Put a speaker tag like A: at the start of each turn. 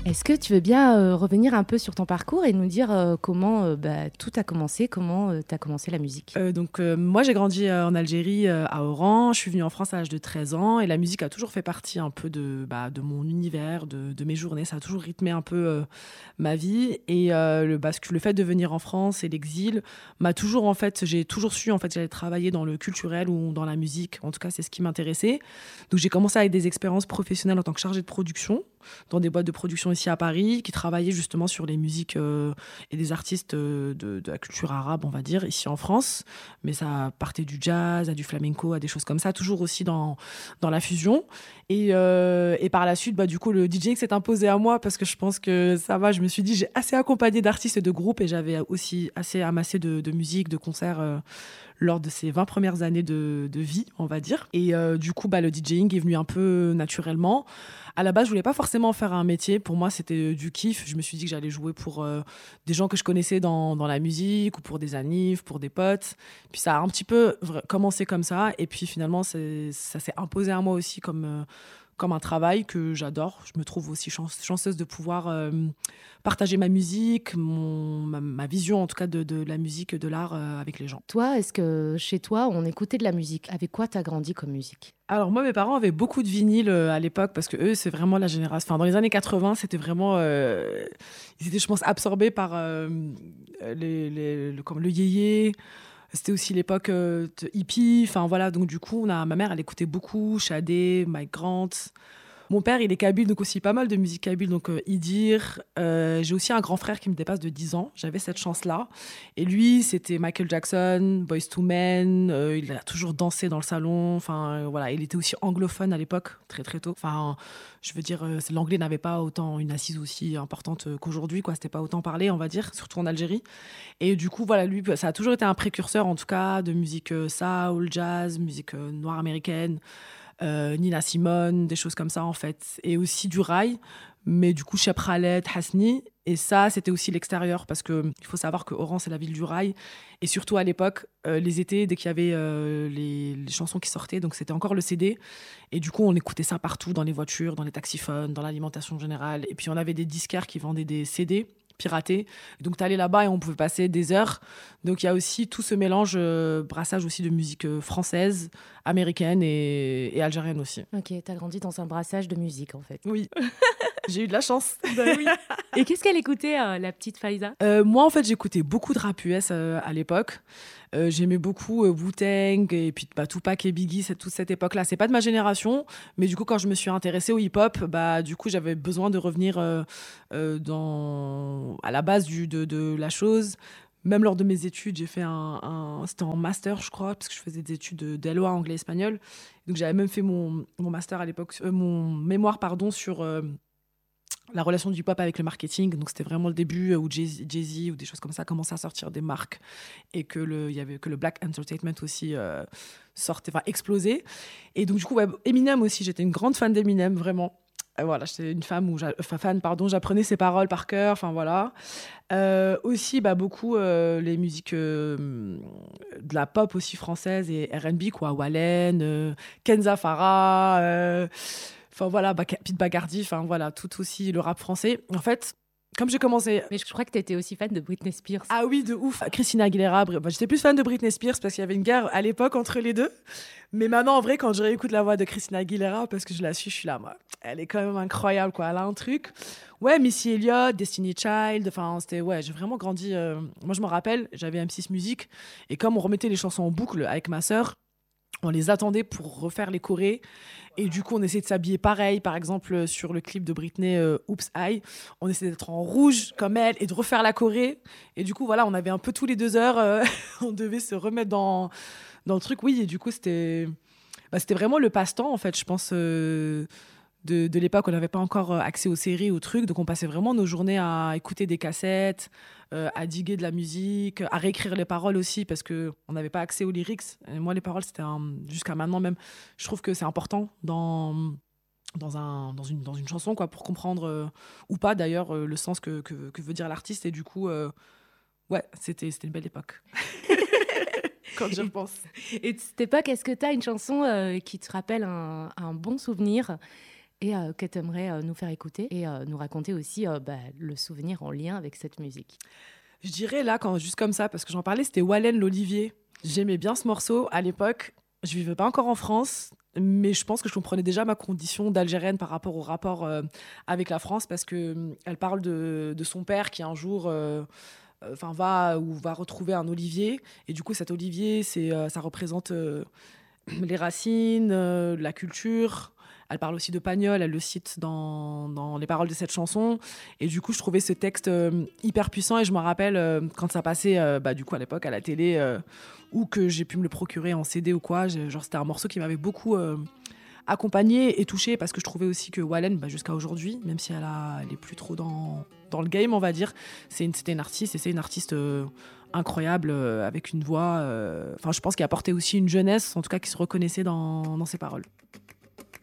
A: Est-ce que tu veux bien revenir un peu sur ton parcours et nous dire comment tout a commencé, comment tu as commencé la musique?
B: Moi, j'ai grandi en Algérie, à Oran. Je suis venue en France à l'âge de 13 ans et la musique a toujours fait partie un peu de mon univers, de mes journées. Ça a toujours rythmé un peu ma vie. Et le fait de venir en France et l'exil m'a toujours, en fait, j'ai toujours su en fait, que j'allais travailler dans le culturel ou dans la musique. En tout cas, c'est ce qui m'intéressait. Donc, j'ai commencé avec des expériences professionnelles en tant que chargée de production dans des boîtes de production ici à Paris qui travaillaient justement sur les musiques et des artistes de la culture arabe, on va dire, ici en France. Mais ça partait du jazz, à du flamenco, à des choses comme ça, toujours aussi dans la fusion. Et par la suite, du coup, le DJing s'est imposé à moi parce que je pense que ça va. Je me suis dit, j'ai assez accompagné d'artistes et de groupes et j'avais aussi assez amassé de musique, de concerts lors de ces 20 premières années de vie, on va dire. Et du coup, le DJing est venu un peu naturellement. À la base, je voulais pas forcément faire un métier. Pour moi, c'était du kiff. Je me suis dit que j'allais jouer pour des gens que je connaissais dans la musique ou pour des anifs, pour des potes. Puis ça a un petit peu commencé comme ça. Et puis finalement, ça s'est imposé à moi aussi comme un travail que j'adore. Je me trouve aussi chanceuse de pouvoir partager ma musique, ma vision en tout cas de la musique, de l'art avec les gens.
A: Toi, est-ce que chez toi, on écoutait de la musique? Avec quoi tu as grandi comme musique?
B: Alors moi, mes parents avaient beaucoup de vinyles à l'époque parce que eux, c'est vraiment la génération. Enfin, dans les années 80, c'était vraiment. Ils étaient, je pense, absorbés par comme le yéyé. C'était aussi l'époque hippie. Enfin voilà, donc du coup, ma mère, elle écoutait beaucoup Sade, Mike Grant. Mon père, il est kabyle, donc aussi pas mal de musique kabyle, donc Idir. J'ai aussi un grand frère qui me dépasse de 10 ans. J'avais cette chance-là. Et lui, c'était Michael Jackson, Boyz II Men. Il a toujours dansé dans le salon. Enfin, voilà, il était aussi anglophone à l'époque, très très tôt. Enfin, je veux dire, l'anglais n'avait pas autant une assise aussi importante qu'aujourd'hui, quoi. C'était pas autant parlé, on va dire, surtout en Algérie. Et du coup, voilà, lui, ça a toujours été un précurseur, en tout cas, de musique soul, jazz, musique noire américaine. Nina Simone, des choses comme ça en fait. Et aussi du rail, mais du coup Cheb Khaled, Hasni. Et ça, c'était aussi l'extérieur parce qu'il faut savoir que Oran, c'est la ville du rail. Et surtout à l'époque, les étés, dès qu'il y avait les chansons qui sortaient, donc c'était encore le CD. Et du coup, on écoutait ça partout, dans les voitures, dans les taxiphones, dans l'alimentation générale. Et puis on avait des disquaires qui vendaient des CD piratés. Donc tu allais là-bas et on pouvait passer des heures. Donc il y a aussi tout ce mélange, brassage aussi de musique française, américaine et algérienne aussi.
A: Ok, tu as grandi dans un brassage de musique en fait.
B: Oui, j'ai eu de la chance.
A: Oui. Et qu'est-ce qu'elle écoutait, la petite Faiza?
B: Moi, en fait, j'écoutais beaucoup de rap US à l'époque. J'aimais beaucoup Wu-Tang et puis Tupac et Biggie, toute cette époque-là. C'est pas de ma génération, mais du coup, quand je me suis intéressée au hip-hop, du coup, j'avais besoin de revenir à la base de la chose. Même lors de mes études, j'ai fait c'était en master, je crois, parce que je faisais des études d'ELOA, anglais-espagnol. Donc, j'avais même fait mon master à l'époque, mon mémoire, pardon, sur la relation du hip-hop avec le marketing. Donc, c'était vraiment le début où Jay-Z ou des choses comme ça commençaient à sortir des marques et il y avait que le Black Entertainment aussi sortait, enfin, explosait. Et donc, du coup, Eminem aussi, j'étais une grande fan d'Eminem, vraiment. Voilà, j'étais une fan, pardon, j'apprenais ses paroles par cœur, enfin voilà. Aussi, beaucoup les musiques de la pop aussi française et R&B, quoi. Wallen, Kenza Farah, enfin voilà, Pete Bacardi, enfin voilà, tout aussi le rap français. En fait, comme j'ai commencé.
A: Mais je crois que tu étais aussi fan de Britney Spears.
B: Ah oui, de ouf. Christina Aguilera, j'étais plus fan de Britney Spears parce qu'il y avait une guerre à l'époque entre les deux. Mais maintenant, en vrai, quand je réécoute la voix de Christina Aguilera, parce que je la suis, je suis là, moi, elle est quand même incroyable, quoi. Elle a un truc. Ouais, Missy Elliott, Destiny Child, enfin, ouais, j'ai vraiment grandi. Moi, je me rappelle, j'avais M6 Musique, et comme on remettait les chansons en boucle avec ma sœur, on les attendait pour refaire les chorés. Et du coup, on essayait de s'habiller pareil. Par exemple, sur le clip de Britney, Oops, I, on essayait d'être en rouge comme elle et de refaire la choré. Et du coup, voilà, on avait un peu tous les 2 heures, on devait se remettre dans le truc. Oui, et du coup, c'était vraiment le passe-temps, en fait, je pense, de l'époque. On n'avait pas encore accès aux séries, aux trucs. Donc, on passait vraiment nos journées à écouter des cassettes, à diguer de la musique, à réécrire les paroles aussi, parce qu'on n'avait pas accès aux lyrics. Et moi, les paroles, c'était jusqu'à maintenant même, je trouve que c'est important dans une chanson, quoi, pour comprendre, ou pas d'ailleurs, le sens que veut dire l'artiste. Et du coup, ouais, c'était une belle époque. Quand j'y repense.
A: Et de cette époque, est-ce que tu as une chanson qui te rappelle un bon souvenir et que tu aimerais nous faire écouter et nous raconter aussi le souvenir en lien avec cette musique.
B: Je dirais là, juste comme ça, parce que j'en parlais, c'était Wallen l'Olivier. J'aimais bien ce morceau. À l'époque, je vivais pas encore en France, mais je pense que je comprenais déjà ma condition d'Algérienne par rapport au rapport avec la France, parce que elle parle de son père qui un jour va retrouver un olivier. Et du coup, cet olivier, ça représente les racines, la culture. Elle parle aussi de Pagnol, elle le cite dans les paroles de cette chanson. Et du coup, je trouvais ce texte hyper puissant. Et je me rappelle quand ça passait, du coup, à l'époque, à la télé, ou que j'ai pu me le procurer en CD ou quoi. Genre, c'était un morceau qui m'avait beaucoup accompagnée et touchée, parce que je trouvais aussi que Wallen, jusqu'à aujourd'hui, même si elle est plus trop dans le game, on va dire, c'était une artiste, et c'est une artiste incroyable, avec une voix. Je pense qu'elle apportait aussi une jeunesse, en tout cas, qui se reconnaissait dans ses paroles.